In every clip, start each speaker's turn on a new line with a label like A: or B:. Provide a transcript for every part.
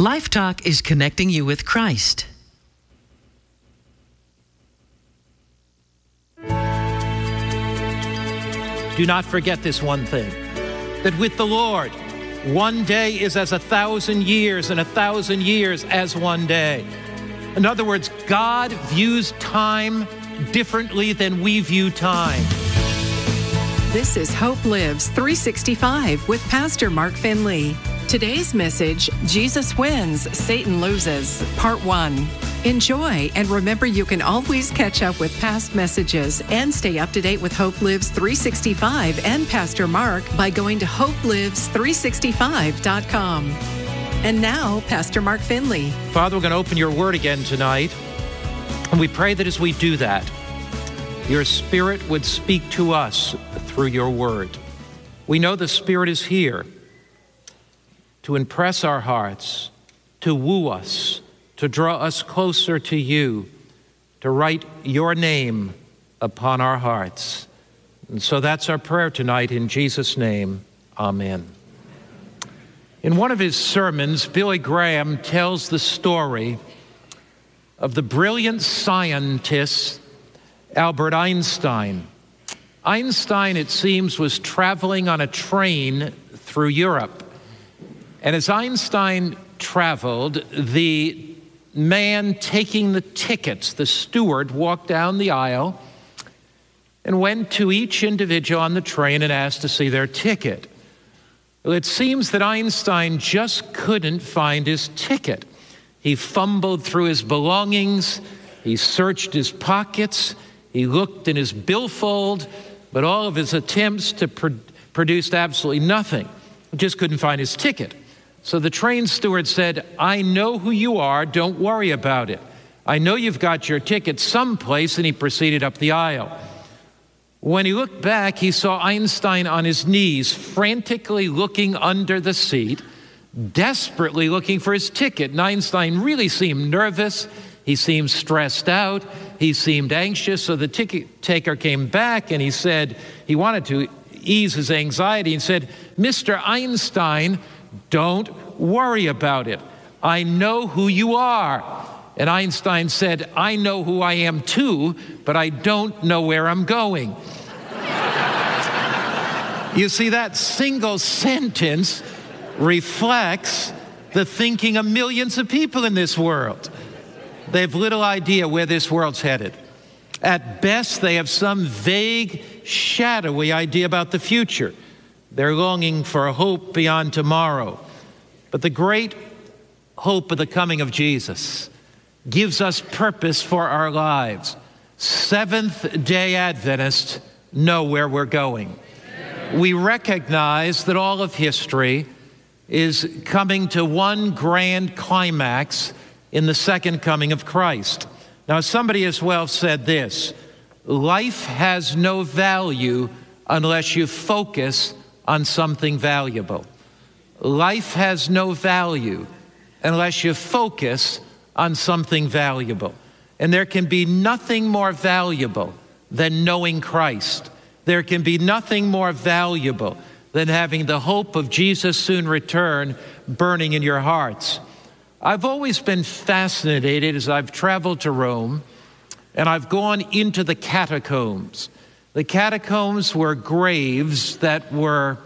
A: Life Talk is connecting you with Christ.
B: Do not forget this one thing, that with the Lord, one day is as 1,000 years, and 1,000 years as one day. In other words, God views time differently than we view time.
C: This is Hope Lives 365 with Pastor Mark Finley. Today's message, Jesus Wins, Satan Loses, Part 1. Enjoy, and remember you can always catch up with past messages and stay up to date with Hope Lives 365 and Pastor Mark by going to hopelives365.com. And now, Pastor Mark Finley.
B: Father, we're going to open your word again tonight, and we pray that as we do that, your Spirit would speak to us through your word. We know the Spirit is here to impress our hearts, to woo us, to draw us closer to you, to write your name upon our hearts. And so that's our prayer tonight in Jesus' name, amen. In one of his sermons, Billy Graham tells the story of the brilliant scientist Albert Einstein. Einstein, it seems, was traveling on a train through Europe. And as Einstein traveled, the man taking the tickets, the steward, walked down the aisle and went to each individual on the train and asked to see their ticket. Well, it seems that Einstein just couldn't find his ticket. He fumbled through his belongings, he searched his pockets, he looked in his billfold, but all of his attempts to produced absolutely nothing. He just couldn't find his ticket. So the train steward said, "I know who you are, don't worry about it. I know you've got your ticket someplace," and he proceeded up the aisle. When he looked back, he saw Einstein on his knees, frantically looking under the seat, desperately looking for his ticket. And Einstein really seemed nervous. He seemed stressed out. He seemed anxious. So the ticket taker came back and he said, he wanted to ease his anxiety and said, "Mr. Einstein, don't worry about it. I know who you are." And Einstein said, "I know who I am too, but I don't know where I'm going." You see, that single sentence reflects the thinking of millions of people in this world. They have little idea where this world's headed. At best, they have some vague, shadowy idea about the future. They're longing for a hope beyond tomorrow. But the great hope of the coming of Jesus gives us purpose for our lives. Seventh-day Adventists know where we're going. We recognize that all of history is coming to one grand climax in the second coming of Christ. Now, somebody as well said this: life has no value unless you focus on something valuable. Life has no value unless you focus on something valuable. And there can be nothing more valuable than knowing Christ. There can be nothing more valuable than having the hope of Jesus' soon return burning in your hearts. I've always been fascinated as I've traveled to Rome and I've gone into the catacombs. The catacombs were graves that were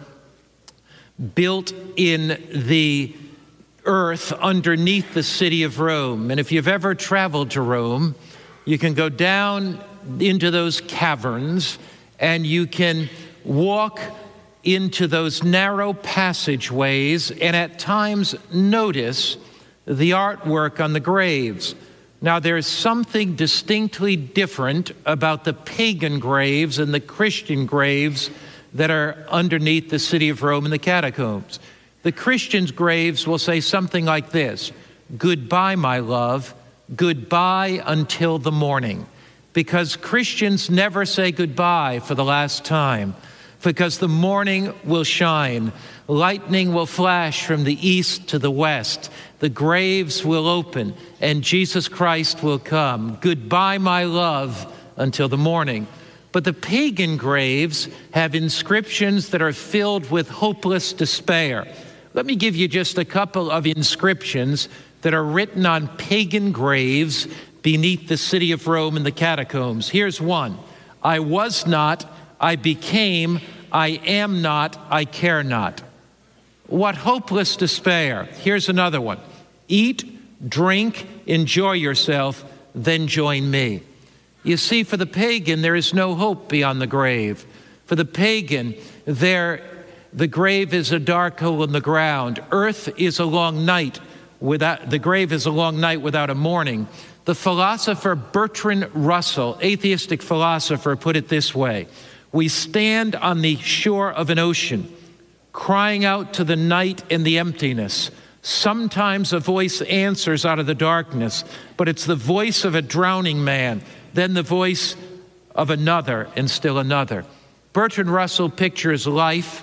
B: built in the earth underneath the city of Rome. And if you've ever traveled to Rome, you can go down into those caverns and you can walk into those narrow passageways and at times notice the artwork on the graves. Now, there's something distinctly different about the pagan graves and the Christian graves that are underneath the city of Rome in the catacombs. The Christians' graves will say something like this: "Goodbye, my love, goodbye until the morning." Because Christians never say goodbye for the last time, because the morning will shine, lightning will flash from the east to the west, the graves will open, and Jesus Christ will come. Goodbye, my love, until the morning. But the pagan graves have inscriptions that are filled with hopeless despair. Let me give you just a couple of inscriptions that are written on pagan graves beneath the city of Rome in the catacombs. Here's one. I was not, I became, I am not, I care not. What hopeless despair. Here's another one. Eat, drink, enjoy yourself, then join me. You see, for the pagan, there is no hope beyond the grave. For the pagan, the grave is a dark hole in the ground. Earth is a long night without, the grave is a long night without a morning. The philosopher Bertrand Russell, atheistic philosopher, put it this way. We stand on the shore of an ocean, crying out to the night and the emptiness. Sometimes a voice answers out of the darkness, but it's the voice of a drowning man, then the voice of another, and still another. Bertrand Russell pictures life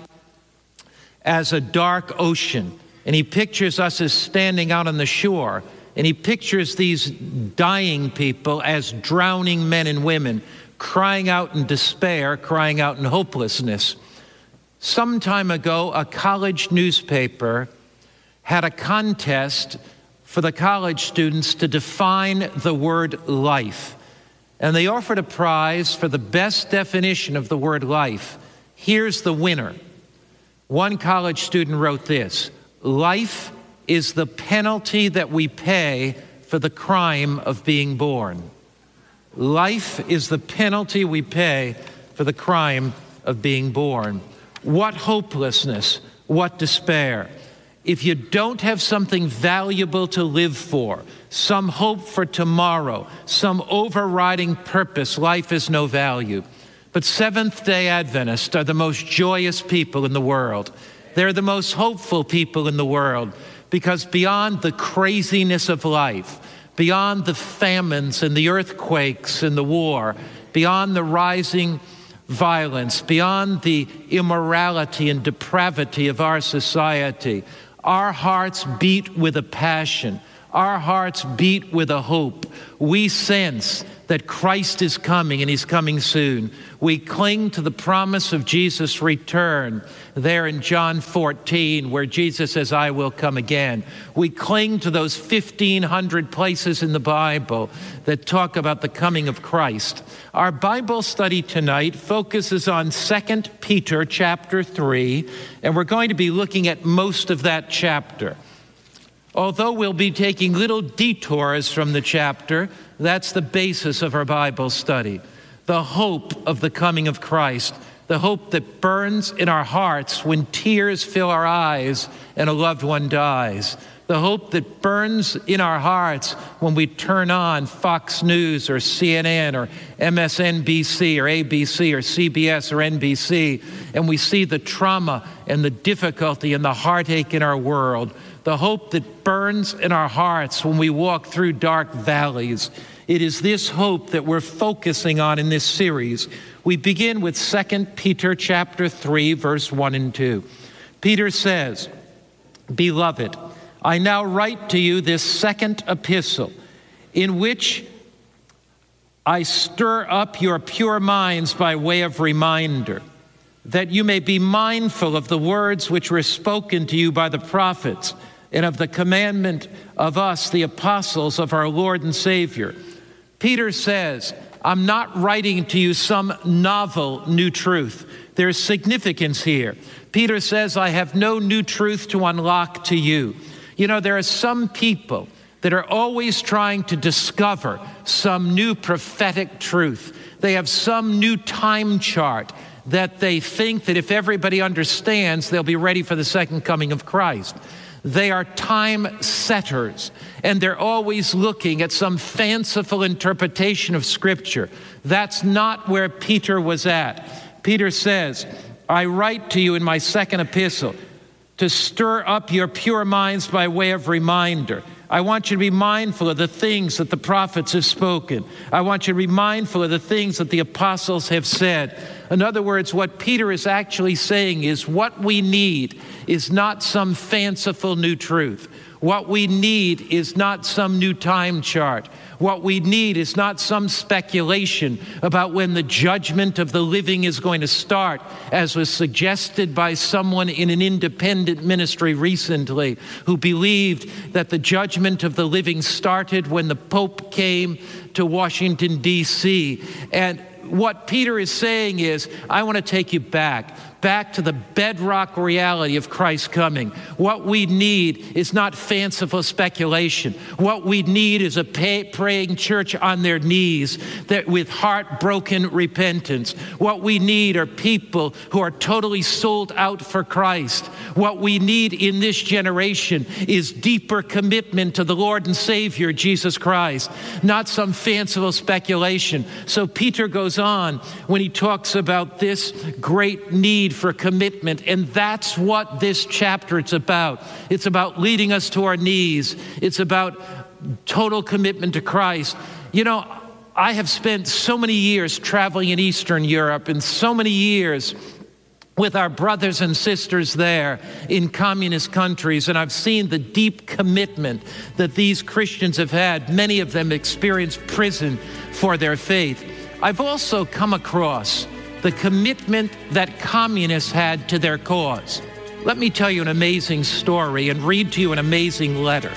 B: as a dark ocean, and he pictures us as standing out on the shore, and he pictures these dying people as drowning men and women, crying out in despair, crying out in hopelessness. Some time ago, a college newspaper had a contest for the college students to define the word life. And they offered a prize for the best definition of the word life. Here's the winner. One college student wrote this: life is the penalty that we pay for the crime of being born. Life is the penalty we pay for the crime of being born. What hopelessness, what despair. If you don't have something valuable to live for, some hope for tomorrow, some overriding purpose, life is no value. But Seventh-day Adventists are the most joyous people in the world. They're the most hopeful people in the world, because beyond the craziness of life, beyond the famines and the earthquakes and the war, beyond the rising violence, beyond the immorality and depravity of our society, our hearts beat with a passion. Our hearts beat with a hope. We sense that Christ is coming, and he's coming soon. We cling to the promise of Jesus' return there in John 14, where Jesus says, I will come again. We cling to those 1,500 places in the Bible that talk about the coming of Christ. Our Bible study tonight focuses on 2 Peter chapter 3, and we're going to be looking at most of that chapter. Although we'll be taking little detours from the chapter, that's the basis of our Bible study. The hope of the coming of Christ, the hope that burns in our hearts when tears fill our eyes and a loved one dies. The hope that burns in our hearts when we turn on Fox News or CNN or MSNBC or ABC or CBS or NBC, and we see the trauma and the difficulty and the heartache in our world. The hope that burns in our hearts when we walk through dark valleys. It is this hope that we're focusing on in this series. We begin with 2 Peter chapter 3, verse 1 and 2. Peter says, Beloved, I now write to you this second epistle, in which I stir up your pure minds by way of reminder, that you may be mindful of the words which were spoken to you by the prophets, and of the commandment of us, the apostles of our Lord and Savior. Peter says, I'm not writing to you some novel new truth. There's significance here. Peter says, I have no new truth to unlock to you. You know, there are some people that are always trying to discover some new prophetic truth. They have some new time chart that they think that if everybody understands, they'll be ready for the second coming of Christ. They are time setters, and they're always looking at some fanciful interpretation of Scripture. That's not where Peter was at. Peter says, I write to you in my second epistle to stir up your pure minds by way of reminder. I want you to be mindful of the things that the prophets have spoken. I want you to be mindful of the things that the apostles have said. In other words, what Peter is actually saying is what we need is not some fanciful new truth. What we need is not some new time chart. What we need is not some speculation about when the judgment of the living is going to start, as was suggested by someone in an independent ministry recently who believed that the judgment of the living started when the Pope came to Washington, D.C. And what Peter is saying is, I want to take you back to the bedrock reality of Christ's coming. What we need is not fanciful speculation. What we need is a praying church on their knees that with heartbroken repentance. What we need are people who are totally sold out for Christ. What we need in this generation is deeper commitment to the Lord and Savior, Jesus Christ, not some fanciful speculation. So Peter goes on when he talks about this great need for commitment, and that's what this chapter is about. It's about leading us to our knees. It's about total commitment to Christ. You know, I have spent so many years traveling in Eastern Europe and so many years with our brothers and sisters there in communist countries, and I've seen the deep commitment that these Christians have had. Many of them experienced prison for their faith. I've also come across the commitment that communists had to their cause. Let me tell you an amazing story and read to you an amazing letter.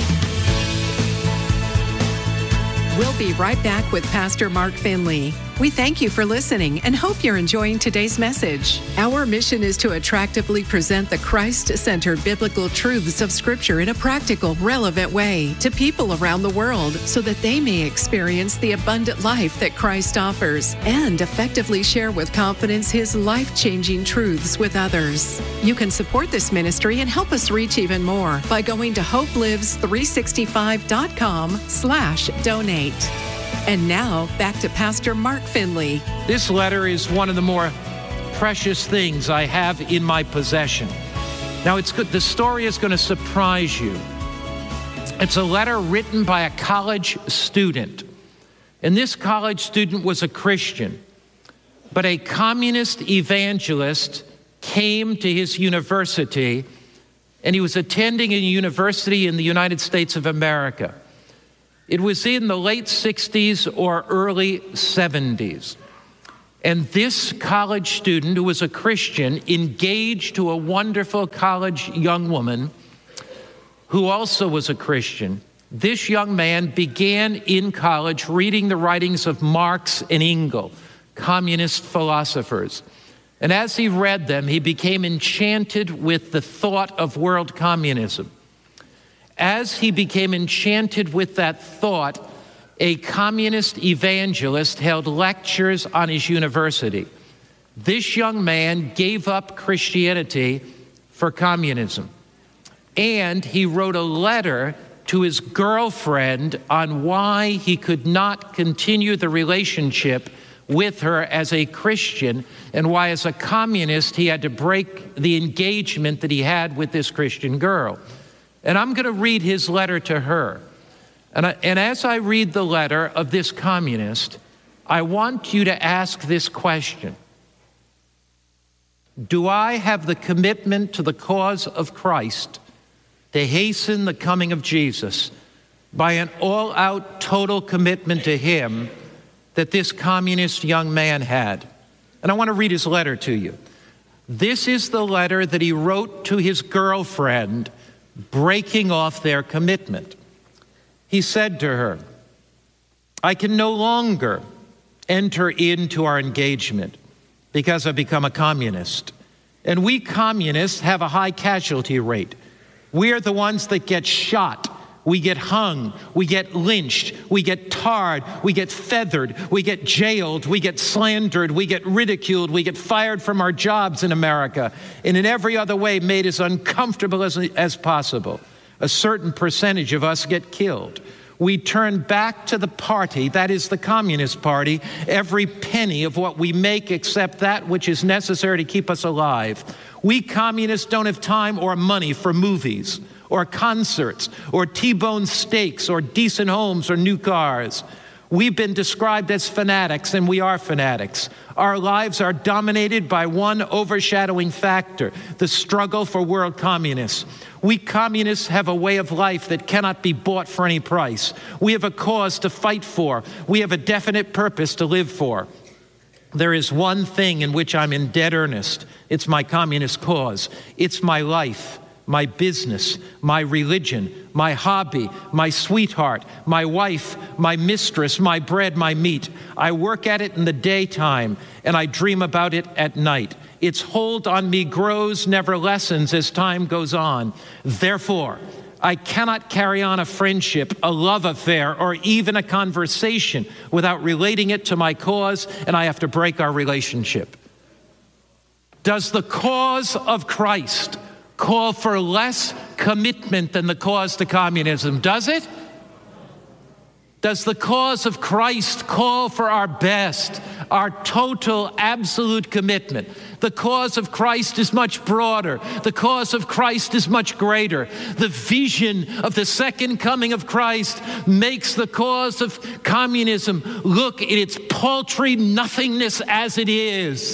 C: We'll be right back with Pastor Mark Finley. We thank you for listening and hope you're enjoying today's message. Our mission is to attractively present the Christ-centered biblical truths of Scripture in a practical, relevant way to people around the world so that they may experience the abundant life that Christ offers and effectively share with confidence His life-changing truths with others. You can support this ministry and help us reach even more by going to hopelives365.com/donate. And now, back to Pastor Mark Finley.
B: This letter is one of the more precious things I have in my possession. Now, it's good. The story is going to surprise you. It's a letter written by a college student. And this college student was a Christian. But a communist evangelist came to his university, and he was attending a university in the United States of America. It was in the late 60s or early 70s. And this college student, who was a Christian, engaged to a wonderful college young woman who also was a Christian. This young man began in college reading the writings of Marx and Engels, communist philosophers. And as he read them, he became enchanted with the thought of world communism. As he became enchanted with that thought, a communist evangelist held lectures on his university. This young man gave up Christianity for communism. And he wrote a letter to his girlfriend on why he could not continue the relationship with her as a Christian, and why as a communist he had to break the engagement that he had with this Christian girl. And I'm going to read his letter to her. And as I read the letter of this communist, I want you to ask this question. Do I have the commitment to the cause of Christ to hasten the coming of Jesus by an all-out total commitment to Him that this communist young man had? And I want to read his letter to you. This is the letter that he wrote to his girlfriend, breaking off their commitment. He said to her, I can no longer enter into our engagement because I've become a communist. And we communists have a high casualty rate. We are the ones that get shot. We get hung, we get lynched, we get tarred, we get feathered, we get jailed, we get slandered, we get ridiculed, we get fired from our jobs in America, and in every other way made as uncomfortable as possible. A certain percentage of us get killed. We turn back to the party, that is the Communist Party, every penny of what we make except that which is necessary to keep us alive. We communists don't have time or money for movies, or concerts, or T-bone steaks, or decent homes, or new cars. We've been described as fanatics, and we are fanatics. Our lives are dominated by one overshadowing factor, the struggle for world communists. We communists have a way of life that cannot be bought for any price. We have a cause to fight for. We have a definite purpose to live for. There is one thing in which I'm in dead earnest. It's my communist cause. It's my life, my business, my religion, my hobby, my sweetheart, my wife, my mistress, my bread, my meat. I work at it in the daytime, and I dream about it at night. Its hold on me grows, never lessens as time goes on. Therefore, I cannot carry on a friendship, a love affair, or even a conversation without relating it to my cause, and I have to break our relationship. Does the cause of Christ call for less commitment than the cause to communism? Does it? Does the cause of Christ call for our best, our total, absolute commitment? The cause of Christ is much broader. The cause of Christ is much greater. The vision of the second coming of Christ makes the cause of communism look at its paltry nothingness as it is.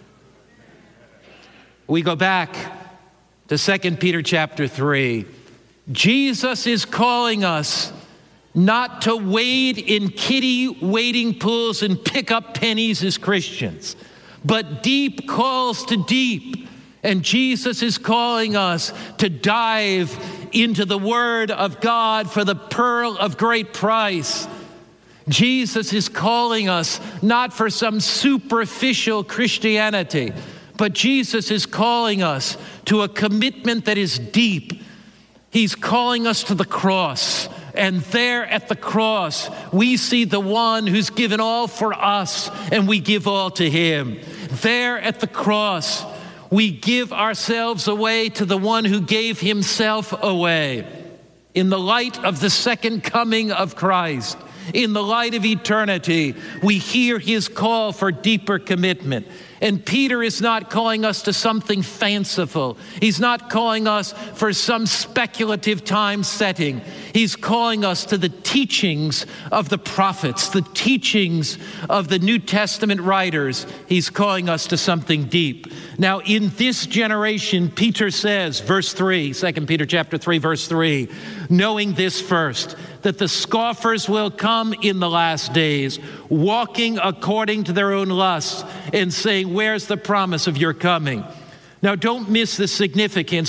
B: We go back to 2 Peter chapter 3. Jesus is calling us not to wade in kiddie wading pools and pick up pennies as Christians, but deep calls to deep. And Jesus is calling us to dive into the Word of God for the pearl of great price. Jesus is calling us not for some superficial Christianity, but Jesus is calling us to a commitment that is deep. He's calling us to the cross. And there at the cross, we see the one who's given all for us, and we give all to him. There at the cross, we give ourselves away to the one who gave himself away. In the light of the second coming of Christ, in the light of eternity, we hear his call for deeper commitment. And Peter is not calling us to something fanciful. He's not calling us for some speculative time setting. He's calling us to the teachings of the prophets, the teachings of the New Testament writers. He's calling us to something deep. Now, in this generation, Peter says, verse 3, 2 Peter chapter 3, verse 3, knowing this first, that the scoffers will come in the last days, walking according to their own lusts, and saying, where's the promise of your coming? Now, don't miss the significance